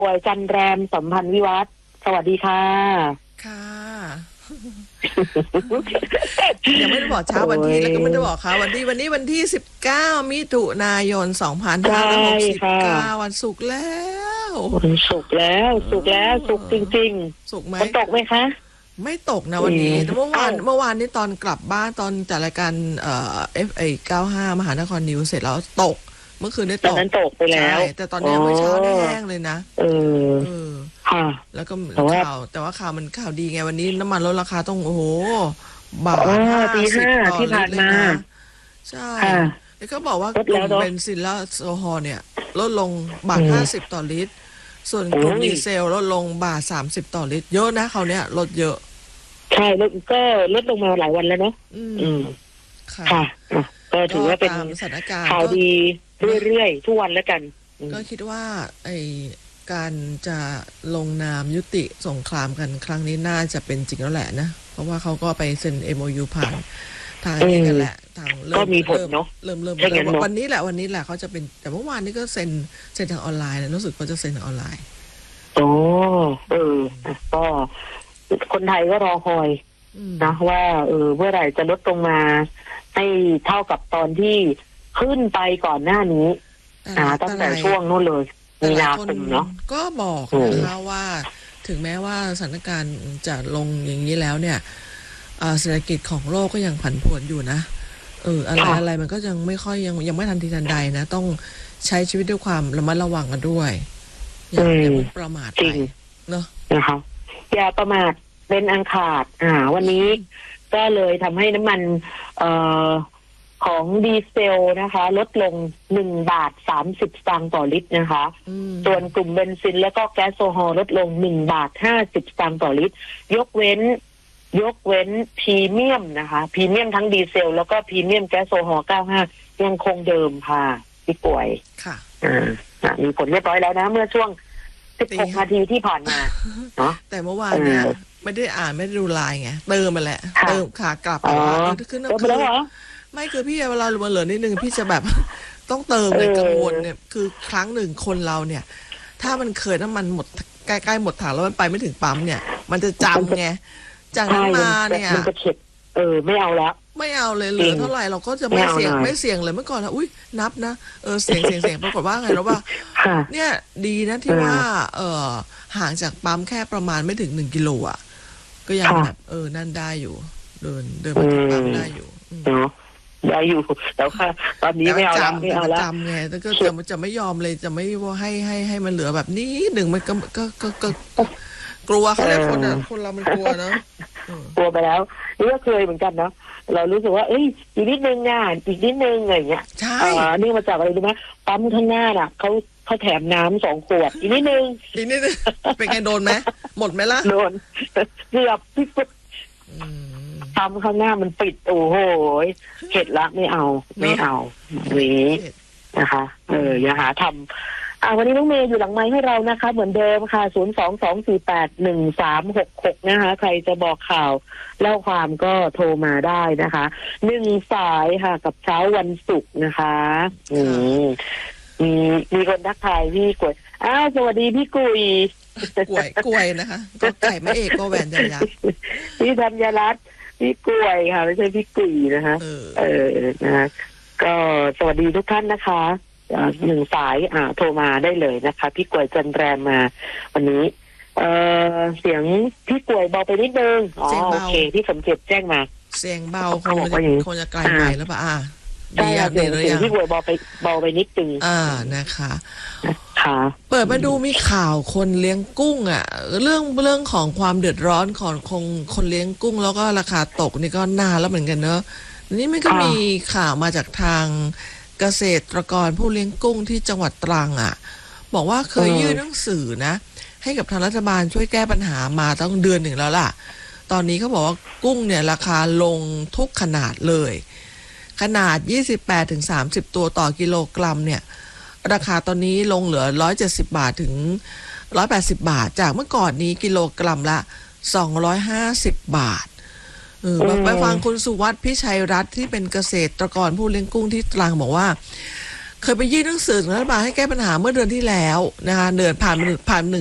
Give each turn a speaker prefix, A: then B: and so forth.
A: ป่วยจันแรมสัมพันธ์วิวัฒน์สวัสดีค่ะ
B: ค่ะยังไม่ได้บอกเช้าวันที่แล้วก็ไม่ได้บอกค่ะวันที่วันที่19 มิถุนายน 2569วันศุกร์แล้ว
A: วันศุกร์แล้วศุกร์จริง
B: ๆศุกร์ไหม
A: ฝนตกไหมคะ
B: ไม่ตกนะวันนี้แต่เมื่อวานนี้ตอนกลับบ้านตอนจัดรายการFA95 มหานครนิวเสร็จแล้วตกเมื่อคืนได้ตก
A: ตอนนั้นตกไปแล้ว
B: แต่ตอนนี้เมื่อเช้าได้แห้งเลยนะ
A: ค่ะ
B: แล้วก็แต่ว่าข่าวมันข่าวดีไงวันนี้น้ำมันลดราคาต้องโอ้โหบาท
A: 50 ต่อลิตรที่ผ่านมา
B: ใช่แล้วก็บอกว่ากลุ่มเบนซินและโซฮอลเนี่ยลดลงบาท50 ต่อลิตรส่วนกลุ่มดีเซลลดลงบาท30 ต่อลิตรเยอะนะเขาเนี่ยลดเยอะ
A: ใช่ก็ลดลงมาหลายวันแล้วเนาะค่ะก็ถือว่าเป็น
B: สถานการณ์
A: ข่าวดีเรื่อยๆทุกวันแล้วกัน
B: ก็คิดว่าการจะลงนามยุติสงครามกันครั้งนี้น่าจะเป็นจริงแล้วแหละนะเพราะว่าเขาก็ไปเซ็น MOU ผ่านทางนี้กันแหละทาง
A: ก็มีผลเนาะ
B: เริ่มวันนี้แหละเขาจะเป็นแต่เมื่อวานนี้ก็เซ็นทางออนไลน์นะรู้สึกว่าจะเซ็นทางออนไลน์
A: โอ้ก็คนไทยก็รอคอยนะว่าเมื่อไหร่จะลดลงมาให้เท่ากับตอนที่ขึ้นไปก่อนหน้านี้ตั้งแต่ช่วงนู้นเลยมีนาคมเนาะ
B: ก็บอกนะคะว่าถึงแม้ว่าสถานการณ์จะลงอย่างนี้แล้วเนี่ยเศรษฐกิจของโลกก็ยังผันผวนอยู่นะอะไรมันก็ยังไม่ค่อยยังไม่ทันทีทันใดนะต้องใช้ชีวิตด้วยความระมัดระวังกันด้วยอย่าประมาทไปเนาะ
A: นะคะอย่าประมาทเป็นอันขาดวันนี้ก็เลยทำให้น้ำมันของดีเซลนะคะลดลง1.30 บาทต่อลิตรนะคะส่วนกลุ่มเบนซินแล้วก็แก๊สโซฮอลลดลง1.50 บาทต่อลิตรยกเว้นพรีเมียมนะคะพรีเมียมทั้งดีเซลแล้วก็พรีเมียมแก๊สโซฮอล95ยังคงเดิมค่ะพี่ป่วย
B: ค่ะ
A: มีผลเรียบร้อยแล้วนะเมื่อช่วง16 นาทีที่ผ่านมาเนาะ
B: แต่เมื่อวานเนี่ยไม่ได้อ่านไม่ได้ดูไลน์ไงเติมมาแหละเติมขากลับไปขึ้นไม่คือพี่เวลาเหลือนิดนึงพี่จะแบบต้องเติมเลยกังวลเนี่ยคือครั้งหนึ่งคนเราเนี่ยถ้ามันเคยน้ำมันหมดใกล้ๆหมดถังแล้วมันไปไม่ถึงปั๊มเนี่ยมันจะจำไงจากนั้นมาเนี่ย
A: มันจะเข็ดไม่เอาแล้ว
B: ไม่เอาเลยเหลือเท่าไหร่เราก็จะไม่เสี่ยงเลยเมื่อก่อนนะอุ้ยนับนะเสี่ยงปรากฏว่าไงรู้ป่ะเนี่ยดีนะที่ว่าห่างจากปั๊มแค่ประมาณไม่ถึง1 กิโลอ่ะก็ยังแบบนั่นได้อยู่เดินไปถึงปั๊มได้อยู่
A: ได้อยู่แต่ว่าตอนนี้ไม่เอาแล้ว
B: จำไงแล้วก็จะไม่ยอมเลยจะไม่ว่าให้มันเหลือแบบนี้หนึ่งมันก็กลัวเขาเลยคนเรามันกลัวเนาะ
A: กลัวไปแล้วนี่ก็เคยเหมือนกันเนาะเรารู้สึกว่าอีกนิดนึงอีกนิดนึงอะไรอย่างเงี้ย
B: ใช่
A: นี่มาจากอะไรรู้ไหมปั๊มข้างหน้าน่ะเขาแถมน้ำ2 ขวดอีกนิดนึง
B: เป็นไงโดนไหมหมดไหมล่ะ
A: โดนเกือบที่สุดปั๊มข้างหน้ามันปิดโอ้โหเข็ดละไม่เอาเว้นะคะอย่าหาทำวันนี้น้องเมย์อยู่หลังไมค์ให้เรานะคะเหมือนเดิมค่ะ022481366นะคะใครจะบอกข่าวเล่าความก็โทรมาได้นะคะ1 สายค่ะกับเช้าวันศุกร์นะคะมีคนทักทายพี่กุยสวัสดีพี่กุย
B: นะคะก็ไก่แม่เอกก็แหวนยันยักษ์
A: พี่ธัญรัตน์พี่กุยค่ะไม่ใช่พี่กุยนะคะนะคะก็สวัสดีทุกท่านนะคะ1 สายโทรมาได้เลยนะคะพี่กวยจันแรมมาวันนี้เสียงพี่กวยเบาไปนิดนึงโอเคพี่สมเจ็บแจ้งมา
B: เสียงเบาคงจะไกลไปแล้วป่ะ
A: ใช่เสียงพี่กวยเบาไปนิดนึง
B: นะคะเปิดมาดูมีข่าวคนเลี้ยงกุ้งเรื่องของความเดือดร้อนของคนเลี้ยงกุ้งแล้วก็ราคาตกนี่ก็นานแล้วเหมือนกันเนอะนี่มันก็มีข่าวมาจากทางเกษตรกรผู้เลี้ยงกุ้งที่จังหวัดตรังบอกว่าเคยยื่นหนังสือนะให้กับทางรัฐบาลช่วยแก้ปัญหามาตั้งเดือนหนึ่งแล้วล่ะตอนนี้เขาบอกว่ากุ้งเนี่ยราคาลงทุกขนาดเลยขนาด 28-30 ตัวต่อกิโลกรัมเนี่ยราคาตอนนี้ลงเหลือ170 บาทถึง180 บาทจากเมื่อก่อนนี้กิโลกรัมละ250 บาทไปฟังคุณสุวัฒน์พิชัยรัตน์ที่เป็นเกษตรกรผู้เลี้ยงกุ้งที่ตรังบอกว่าเคยไปยื่นหนังสือถึงรัฐบาลให้แก้ปัญหาเมื่อเดือนที่แล้วนะคะเดือนผ่าน1